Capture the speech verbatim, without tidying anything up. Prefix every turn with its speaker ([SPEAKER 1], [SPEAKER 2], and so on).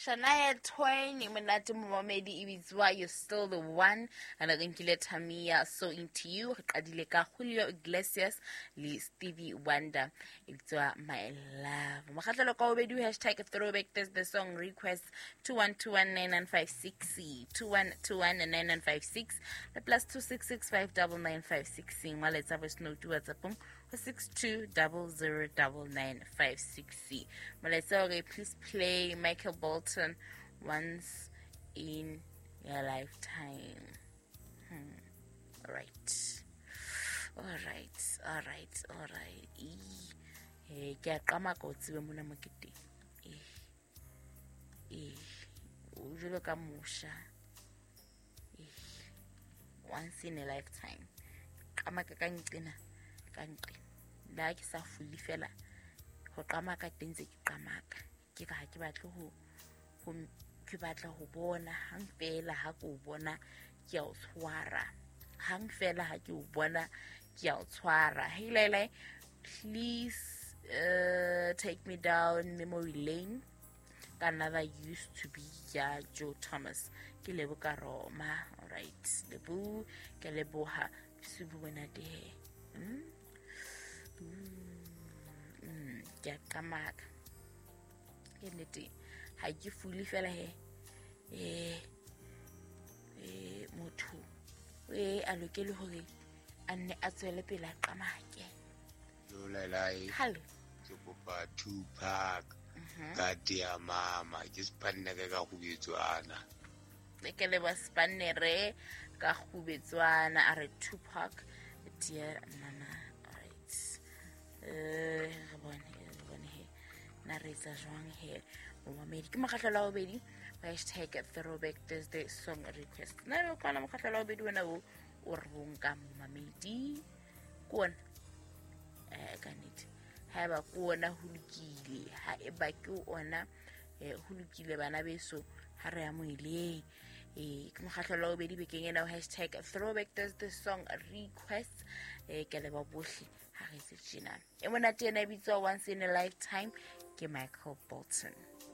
[SPEAKER 1] Shania Twain, Imanati Momedi Ibizwa, you're still the one. And I think you Tamia, So Into You, Adileka Julio Iglesias, Lee Stevie Wonder. It's uh, my love. Makatalo ko do hashtag throwback test the song request two one two one nine nine five six two one two one nine nine five six the plus two six six five double nine five six while it's our snow to WhatsApp six two double zero double nine five six. Well, let's okay, please play Michael Bolton Once in Your Lifetime. Hmm. All right. All right. All right. All right. Eh, ke qama go tsebe mona mokete. Eh. Eh. O jolo ka musha. Eh. Once in a lifetime. Qama ka kancina. Kanqi. La ke sa fuli fela. Ho qama ka tentse ke qamaka. Ke ka ha ke batla ho ho ke batla ho bona hang fela ha ko bona ke a o tshwara. Hang fela ha ke o bona ke a o tshwara. Hey Lele, please uh, take me down memory lane. Another used to be ya Joe Thomas. Ke lebo ka Roma. All right. Lebu ke leboha subu wena de. Hmm. Mm, ke qamaka. Ke nete ha ke fuli fela he. Eh eh motho e a lokele hore a nne a tswele pele a qamake.
[SPEAKER 2] Yo lalai
[SPEAKER 1] Hallo.
[SPEAKER 2] ke bopa Tupac ka dia mama ke spanne ka go bitswana
[SPEAKER 1] ke le ba spannere ka go bitswana a re Tupac dear mama. All right. Eh re bone re bone he na re tsa jwang he mo mamedi ke makgatlo a obedi hashtag throwback Thursday song request na re kwana makgatlo a obedi wena o o re bonka mo mamedi kona eh kanete ha ba kona hulukile ha e ba ke ona eh hulukile bana beso ha re ya moile eh ke makgatlo a obedi bekeng ena hashtag throwback Thursday song request eh ke le ba bohle ha re se tjena e mona tena bitso once in a lifetime ke Michael Bolton.